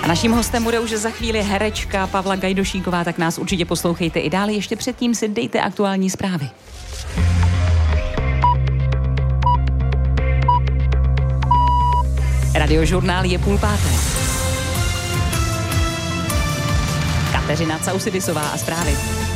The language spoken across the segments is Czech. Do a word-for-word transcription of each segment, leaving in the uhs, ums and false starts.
A naším hostem bude už za chvíli herečka Pavla Gajdošíková, tak nás určitě poslouchejte i dále. Ještě předtím si dejte aktuální zprávy. Radiožurnál je půl páté. Kateřina Causidisová a zprávy.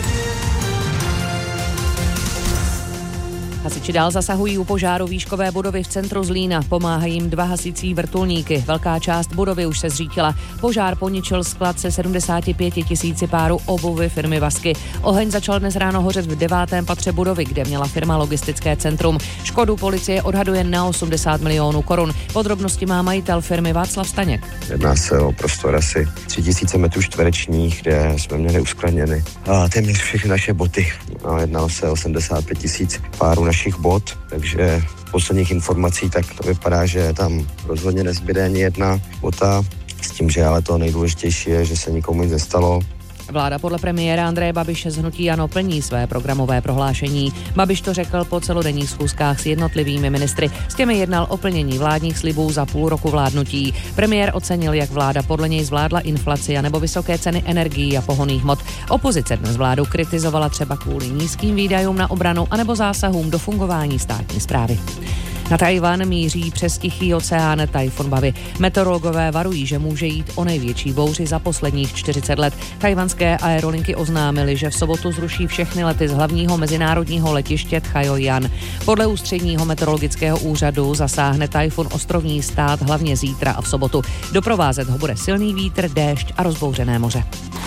Hasiči dál zasahují u požáru výškové budovy v centru Zlína. Pomáhají jim dva hasicí vrtulníky. Velká část budovy už se zřítila. Požár poničil sklad se sedmdesáti pěti tisíci párů obuvy firmy Vasky. Oheň začal dnes ráno hořet v devátém patře budovy, kde měla firma logistické centrum. Škodu policie odhaduje na osmdesát milionů korun. Podrobnosti má majitel firmy Václav Staněk. Jedná se o prostor asi tři tisíce metrů čtverečních, kde jsme měli uskladněny a téměř všechny naše boty. A jednalo se o sedmdesát pět tisíc párů našich bot, takže z posledních informací tak to vypadá, že tam rozhodně nezbyde ani jedna bota, s tím, že ale to nejdůležitější je, že se nikomu nic nestalo. Vláda podle premiéra Andreje Babiše z hnutí ANO plní své programové prohlášení. Babiš to řekl po celodenních schůzkách s jednotlivými ministry. S těmi jednal o plnění vládních slibů za půl roku vládnutí. Premiér ocenil, jak vláda podle něj zvládla inflaci a nebo vysoké ceny energií a pohonných hmot. Opozice dnes vládu kritizovala třeba kvůli nízkým výdajům na obranu anebo zásahům do fungování státní správy. Na Tchaj-wan míří přes Tichý oceán tajfun Bavi. Meteorologové varují, že může jít o největší bouři za posledních čtyřicet let. Tchajwanské aerolinky oznámily, že v sobotu zruší všechny lety z hlavního mezinárodního letiště Tchaj-wan. Podle ústředního meteorologického úřadu zasáhne tajfun ostrovní stát hlavně zítra a v sobotu. Doprovázet ho bude silný vítr, déšť a rozbouřené moře.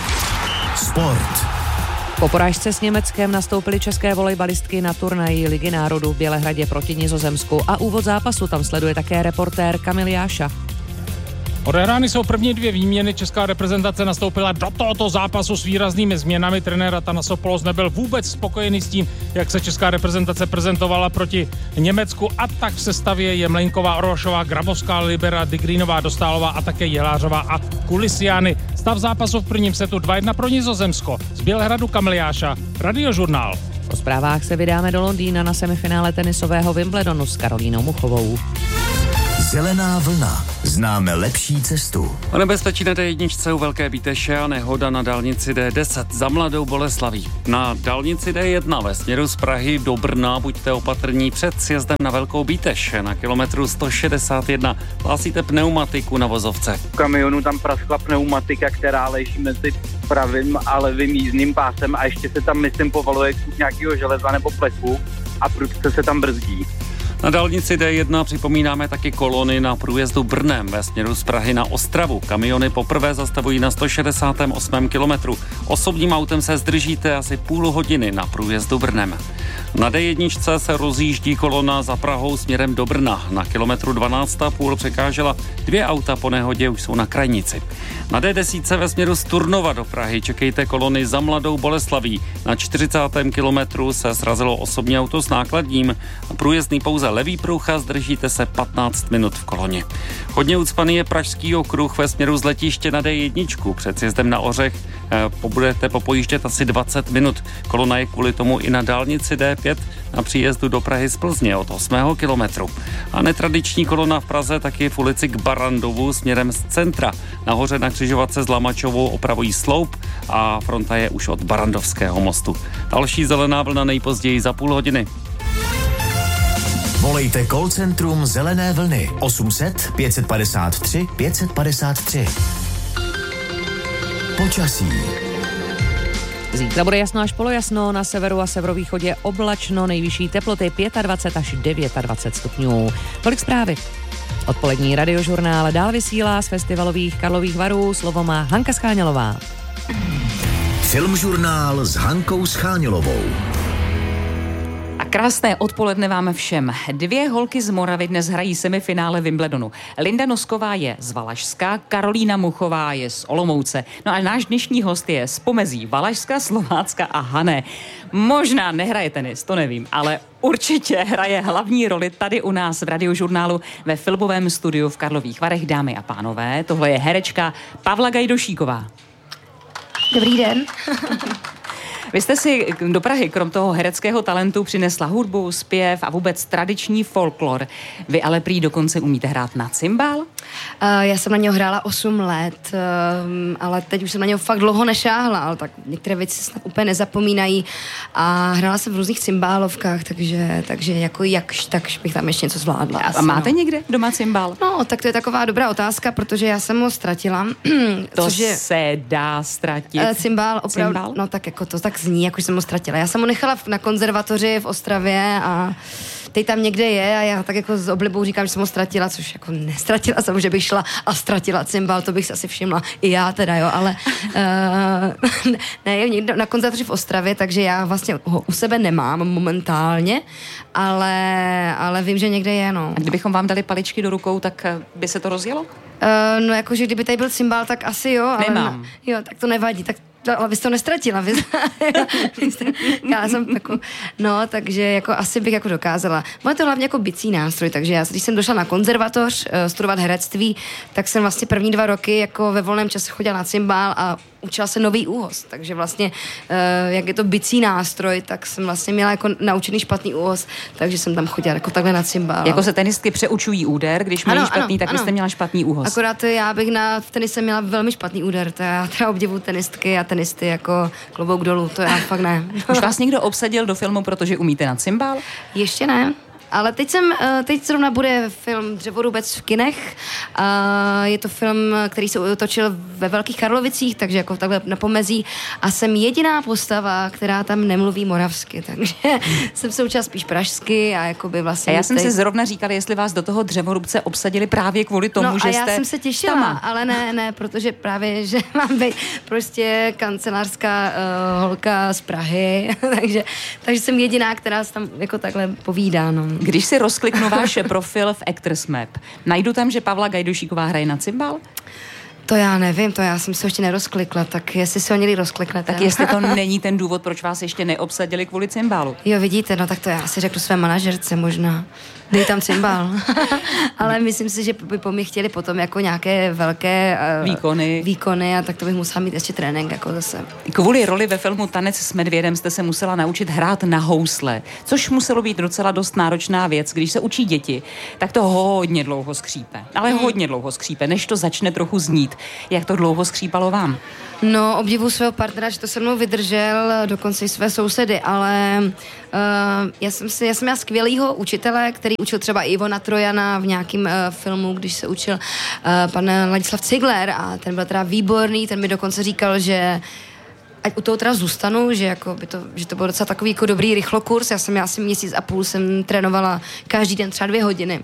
Sport. Po porážce s Německem nastoupily české volejbalistky na turnaji Ligy národů v Bělehradě proti Nizozemsku a úvod zápasu tam sleduje také reportér Kamil Jáša. Odehrány jsou první dvě výměny, česká reprezentace nastoupila do tohoto zápasu s výraznými změnami. Trenér Atanasopoulos nebyl vůbec spokojený s tím, jak se česká reprezentace prezentovala proti Německu, a tak v sestavě je Mlejnková, Orlošová, Grabovská, Libera, Digrínová, Dostálová a také Jelářová a Kulisiány. Stav zápasu v prvním setu dva jedna pro Nizozemsko. Z Bělehradu Kamil Jáša, Radiožurnál. Po zprávách se vydáme do Londýna na semifinále tenisového Wimbledonu s Karolínou Muchovou. Zelená vlna. Známe lepší cestu. O nebezpečí na dé jedna u Velké Bíteše a nehoda na dálnici dé deset za Mladou Boleslaví. Na dálnici dé jedna ve směru z Prahy do Brna buďte opatrní před sjezdem na Velkou Bíteš. Na kilometru sto šedesát jedna hlásíte pneumatiku na vozovce. V kamionu tam praskla pneumatika, která leží mezi pravým a levým jízdním pásem a ještě se tam, myslím, povaluje kus nějakého železa nebo plechu a prudce se tam brzdí. Na dálnici dé jedna připomínáme taky kolony na průjezdu Brnem ve směru z Prahy na Ostravu. Kamiony poprvé zastavují na sto šedesátém osmém kilometru. Osobním autem se zdržíte asi půl hodiny na průjezdu Brnem. Na dé jedna se rozjíždí kolona za Prahou směrem do Brna. Na kilometru dvanáct a půl překážela dvě auta, po nehodě už jsou na krajnici. Na dé deset ve směru z Turnova do Prahy čekejte kolony za Mladou Boleslaví. Na čtyřicátém kilometru se srazilo osobní auto s nákladním. Průjezdný pouze levý pruh a zdržíte se patnáct minut v koloně. Hodně ucpaný je Pražský okruh ve směru z letiště na dé jedna. Před sjezdem na Ořech eh, budete popojíždět asi dvacet minut. Kolona je kvůli tomu i na dálnici dé pět na příjezdu do Prahy z Plzně od osmého kilometru. A netradiční kolona v Praze taky v ulici k Barandovu směrem z centra. Nahoře na křižovatce s Lamačovou opravují sloup a fronta je už od Barandovského mostu. Další zelená vlna nejpozději za půl hodiny. Volejte call centrum Zelené vlny osm set pět padesát tři pět padesát tři. Počasí. Zítra bude jasno až polojasno, na severu a severovýchodě oblačno, nejvyšší teploty dvacet pět až dvacet devět stupňů. Tolik zprávy. Odpolední radiožurnál dál vysílá z festivalových Karlových Varů, slovo má Hanka Schánělová. Filmžurnál s Hankou Schánělovou. A krásné odpoledne vám všem. Dvě holky z Moravy dnes hrají semifinále Wimbledonu. Linda Nosková je z Valašska, Karolína Muchová je z Olomouce. No a náš dnešní host je z pomezí Valašska, Slovácka a Hané. Možná nehraje tenis, to nevím, ale určitě hraje hlavní roli tady u nás v radiožurnálu ve filmovém studiu v Karlových Varech. Dámy a pánové, tohle je herečka Pavla Gajdošíková. Dobrý den. Vy jste si do Prahy krom toho hereckého talentu přinesla hudbu, zpěv a vůbec tradiční folklor. Vy ale prý dokonce umíte hrát na cymbál? Uh, já jsem na něho hrála osm let, uh, ale teď už jsem na něho fakt dlouho nešáhla, ale tak některé věci se úplně nezapomínají a hrála jsem v různých cymbálovkách, takže, takže jako jakž takž bych tam ještě něco zvládla. A máte no. někde doma cymbál? No, tak to je taková dobrá otázka, protože já jsem ho ztratila. To což je, se dá ztratit. Uh, cymbál, opravdu, cymbál? No tak jako to tak zní, jako jsem ho ztratila. Já jsem ho nechala na konzervatoři v Ostravě a teď tam někde je a já tak jako s oblibou říkám, že jsem ho ztratila, což jako nestratila jsem, že bych šla a ztratila cymbál, to bych si asi všimla i já teda, jo, ale uh, ne, je někde na konzervatoři v Ostravě, takže já vlastně ho u sebe nemám momentálně, ale, ale vím, že někde je, no. A kdybychom vám dali paličky do rukou, tak by se to rozjelo? Uh, no jakože kdyby tady byl cymbál, tak asi jo. Ale Nemám. No, jo, tak to nevadí, tak ale vy jste to nestratila, vy, já jsem jako, no, takže jako asi bych jako dokázala. Bylo to hlavně jako bicí nástroj, takže já, když jsem došla na konzervatoř uh, studovat herectví, tak jsem vlastně první dva roky jako ve volném čase chodila na cymbál a učila se nový úhoz, takže vlastně, uh, jak je to bicí nástroj, tak jsem vlastně měla jako naučený špatný úhoz, takže jsem tam chodila jako takhle na cymbál. Jako se tenistky přeučují úder, když mají ano, špatný, ano, tak ano. Jste měla špatný úhoz. Akorát já bych na v tenise měla velmi špatný úder, to já teda obdivuju tenistky a tenisty jako klobouk dolů, to já fakt ne. Už vás někdo obsadil do filmu, protože umíte na cymbál? Ještě ne. Ale teď jsem, teď zrovna bude film Dřevorubec v kinech. Je to film, který se točil ve Velkých Karlovicích, takže jako takhle na pomezí. A jsem jediná postava, která tam nemluví moravsky, takže jsem se učila spíš pražsky a jakoby vlastně... A já jsem teď... si zrovna říkala, jestli vás do toho Dřevorubce obsadili právě kvůli tomu, no, že a já jste jsem se těšila, tama. ale ne, ne, protože právě, že mám být prostě kancelářská uh, holka z Prahy, takže, takže jsem jediná, která se tam jako takhle povídá, no. Když si rozkliknu váš profil v Actors Map, najdu tam, že Pavla Gajdošíková hraje na cymbál? To já nevím, to já jsem se ještě nerozklikla, tak jestli se ho někdy rozkliknete. Tak jestli to není ten důvod, proč vás ještě neobsadili kvůli cymbálu. Jo, vidíte, no tak to já si řeknu své manažerce možná. Dej tam cymbál. Ale myslím si, že by po mě chtěli potom jako nějaké velké uh, výkony. výkony a tak to bych musela mít ještě trénink jako zase. Kvůli roli ve filmu Tanec s medvědem jste se musela naučit hrát na housle, což muselo být docela dost náročná věc. Když se učí děti, tak to hodně dlouho skřípe. Ale hmm. hodně dlouho skřípe, než to začne trochu znít. Jak to dlouho skřípalo vám? No, obdivuji svého partnera, že to se mnou vydržel, dokonce i své sousedy, ale uh, já jsem si, já jsem měla skvělýho učitele, který učil třeba Ivona Trojana v nějakém uh, filmu, když se učil uh, pan Ladislav Cigler a ten byl teda výborný, ten mi dokonce říkal, že ať u toho teda zůstanu, že, jako by to, že to byl docela takový jako dobrý rychlokurs, já jsem měla asi měsíc a půl, jsem trénovala každý den třeba dvě hodiny.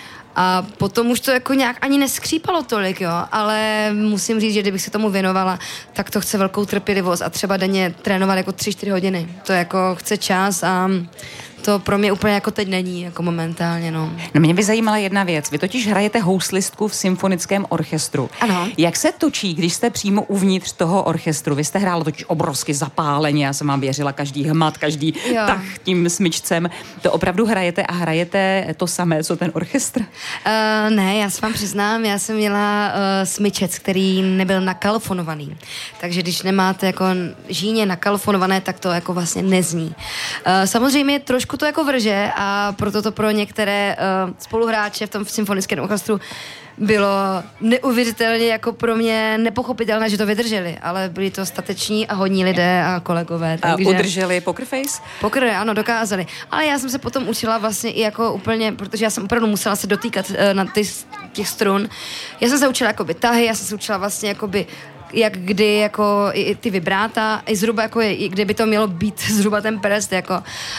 A potom už to jako nějak ani neskřípalo tolik, jo, ale musím říct, že kdybych se tomu věnovala, tak to chce velkou trpělivost a třeba denně trénovat jako tři čtyři hodiny. To jako chce čas a to pro mě úplně jako teď není, jako momentálně, no. No mě by zajímala jedna věc. Vy totiž hrajete houslistku v symfonickém orchestru. Ano. Jak se točí, když jste přímo uvnitř toho orchestru? Vy jste hrála totiž obrovsky zapáleně, já jsem vám věřila každý hmat, každý jo. tah tím smyčcem. To opravdu hrajete a hrajete to samé, co ten orchestr? Uh, ne, já se vám přiznám, já jsem měla uh, smyčec, který nebyl nakalofonovaný. Takže když nemáte jako žíně nakalofonované, tak to jako vlastně nezní. Uh, samozřejmě trošku to jako vrže a proto to pro některé uh, spoluhráče v tom symfonickém orchestru bylo neuvěřitelně jako pro mě nepochopitelné, že to vydrželi, ale byli to stateční a hodní lidé a kolegové. Takže... A udrželi poker face? Poker, ano, dokázali. Ale já jsem se potom učila vlastně i jako úplně, protože já jsem opravdu musela se dotýkat uh, na ty, těch strun. Já jsem se učila jakoby tahy, já jsem se učila vlastně jakoby jak kdy jako i ty vibráta, i zhruba jako je, kde by to mělo být zhruba ten prst, jako.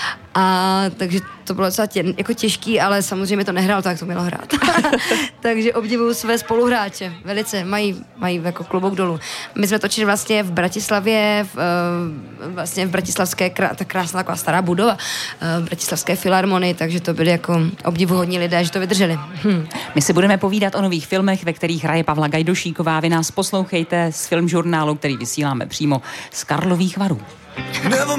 A takže to bylo docela tě, jako těžký, ale samozřejmě to nehrál tak, to mělo hrát. Takže obdivuju své spoluhráče, velice, mají, mají jako klobouk dolů. My jsme točili vlastně v Bratislavě, v, vlastně v bratislavské, ta krásná taková stará budova, v bratislavské filharmonii, takže to byly jako obdivuhodní lidé, že to vydrželi. Hm. My si budeme povídat o nových filmech, ve kterých hraje Pavla Gajdošíková. Vy nás poslouchejte z filmžurnálu, který vysíláme přímo z Karlových Varů.